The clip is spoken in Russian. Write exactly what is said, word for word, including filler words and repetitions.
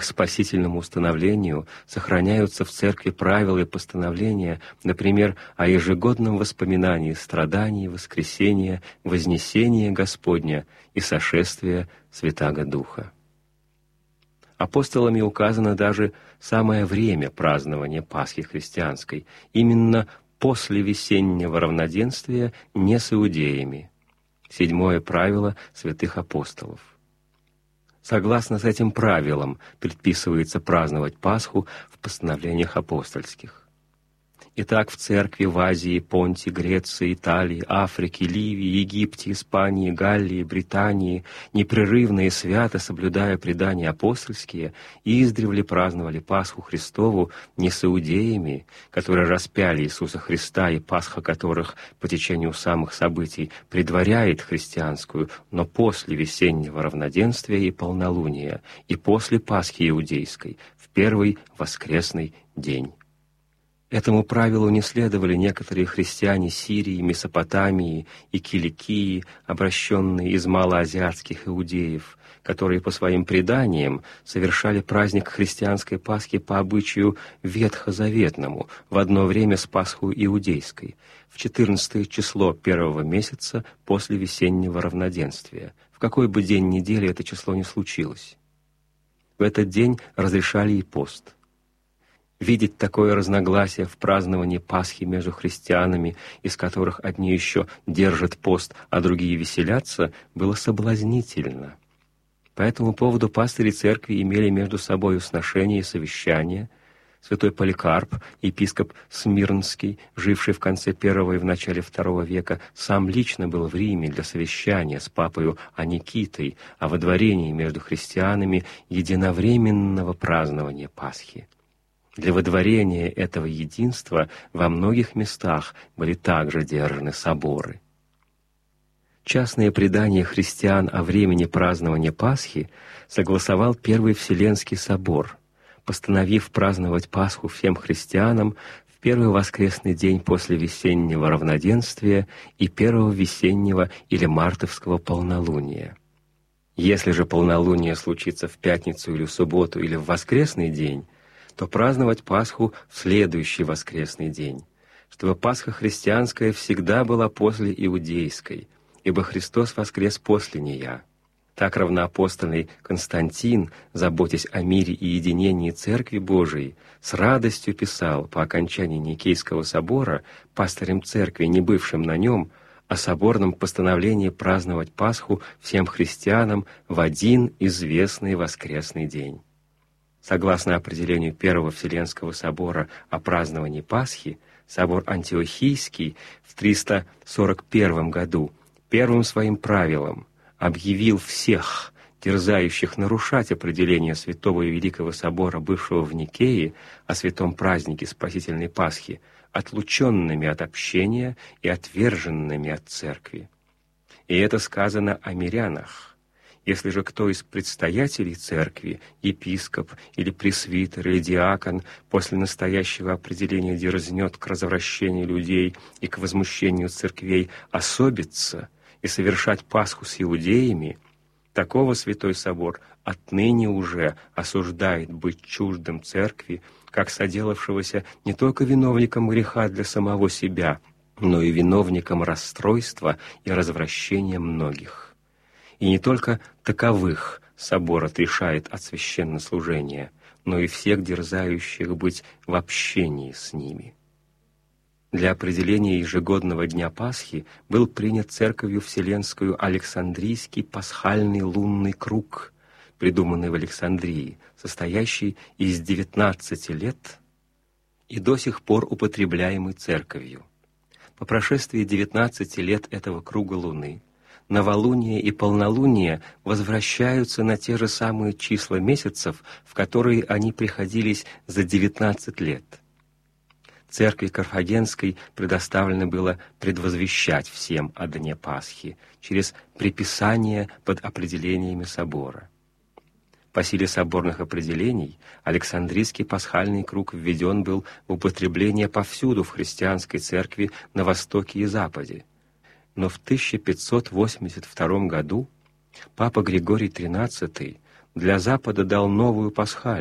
К спасительному установлению сохраняются в Церкви правила и постановления, например, о ежегодном воспоминании страданий, воскресения, вознесения Господня и сошествия Святаго Духа. Апостолами указано даже самое время празднования Пасхи христианской, именно после весеннего равноденствия не с иудеями. Седьмое правило святых апостолов. Согласно с этим правилам предписывается праздновать Пасху в постановлениях апостольских. Итак, в Церкви в Азии, Понте, Греции, Италии, Африке, Ливии, Египте, Испании, Галлии, Британии, непрерывно и свято соблюдая предания апостольские, издревле праздновали Пасху Христову не с иудеями, которые распяли Иисуса Христа, и Пасха которых по течению самых событий предваряет христианскую, но после весеннего равноденствия и полнолуния, и после Пасхи иудейской, в первый воскресный день. Этому правилу не следовали некоторые христиане Сирии, Месопотамии и Киликии, обращенные из малоазиатских иудеев, которые по своим преданиям совершали праздник христианской Пасхи по обычаю ветхозаветному, в одно время с Пасхой иудейской, в четырнадцатое число первого месяца после весеннего равноденствия, в какой бы день недели это число ни случилось. В этот день разрешали и пост. Видеть такое разногласие в праздновании Пасхи между христианами, из которых одни еще держат пост, а другие веселятся, было соблазнительно. По этому поводу пастыри церкви имели между собой сношения и совещания. Святой Поликарп, епископ Смирнский, живший в конце первого и в начале второго века, сам лично был в Риме для совещания с папою Аникитой о водворении между христианами единовременного празднования Пасхи. Для водворения этого единства во многих местах были также держаны соборы. Частные предания христиан о времени празднования Пасхи согласовал Первый Вселенский собор, постановив праздновать Пасху всем христианам в первый воскресный день после весеннего равноденствия и первого весеннего или мартовского полнолуния. Если же полнолуние случится в пятницу или в субботу или в воскресный день, то праздновать Пасху в следующий воскресный день, чтобы Пасха христианская всегда была после иудейской, ибо Христос воскрес после нея. Так равноапостольный Константин, заботясь о мире и единении Церкви Божией, с радостью писал по окончании Никейского собора пастырям Церкви, не бывшим на нем, о соборном постановлении праздновать Пасху всем христианам в один известный воскресный день. Согласно определению Первого Вселенского собора о праздновании Пасхи, собор Антиохийский в триста сорок первом году первым своим правилом объявил всех, дерзающих нарушать определение Святого и Великого Собора, бывшего в Никее, о святом празднике Спасительной Пасхи, отлученными от общения и отверженными от Церкви. И это сказано о мирянах. Если же кто из предстоятелей церкви, епископ или пресвитер или диакон, после настоящего определения дерзнет к развращению людей и к возмущению церквей особиться и совершать Пасху с иудеями, такого Святой Собор отныне уже осуждает быть чуждым церкви, как соделавшегося не только виновником греха для самого себя, но и виновником расстройства и развращения многих. И не только таковых собор отрешает от священнослужения, но и всех дерзающих быть в общении с ними. Для определения ежегодного дня Пасхи был принят Церковью Вселенскую Александрийский пасхальный лунный круг, придуманный в Александрии, состоящий из девятнадцати лет и до сих пор употребляемый Церковью. По прошествии девятнадцати лет этого круга Луны новолуние и полнолуние возвращаются на те же самые числа месяцев, в которые они приходились за девятнадцать лет. Церкви Карфагенской предоставлено было предвозвещать всем о дне Пасхи через приписание под определениями собора. По силе соборных определений Александрийский пасхальный круг введен был в употребление повсюду в христианской церкви на Востоке и Западе. Но в тысяча пятьсот восемьдесят втором году папа Григорий тринадцатый для Запада дал новую пасхальную,